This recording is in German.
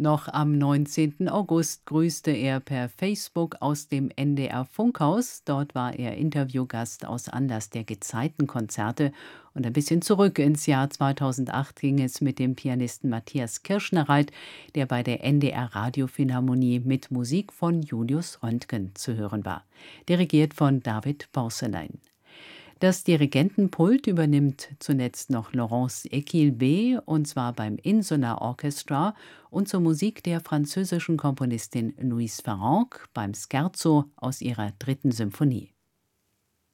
Noch am 19. August grüßte er per Facebook aus dem NDR-Funkhaus. Dort war er Interviewgast aus Anlass der Gezeitenkonzerte. Und ein bisschen zurück ins Jahr 2008 ging es mit dem Pianisten Matthias Kirschnereit, der bei der NDR-Radiophilharmonie mit Musik von Julius Röntgen zu hören war. Dirigiert von David Borselin. Das Dirigentenpult übernimmt zunächst noch Laurence Equilbé, und zwar beim Insular Orchestra und zur Musik der französischen Komponistin Louise Farrenc beim Scherzo aus ihrer 3. Symphonie.